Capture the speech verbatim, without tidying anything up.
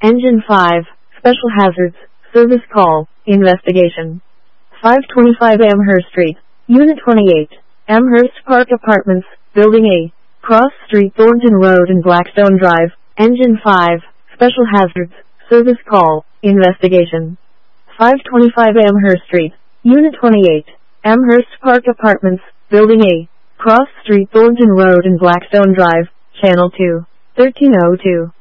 Engine five, Special Hazards, Service Call, Investigation. five twenty-five Amherst Street, Unit twenty-eight, Amherst Park Apartments, Building A, Cross Street, Thornton Road and Blackstone Drive. Engine five, Special Hazards, Service Call, Investigation. five twenty-five Amherst Street, Unit twenty-eight, Amherst Park Apartments, Building A, Cross Street, Thornton Road and Blackstone Drive, Channel two, thirteen oh two.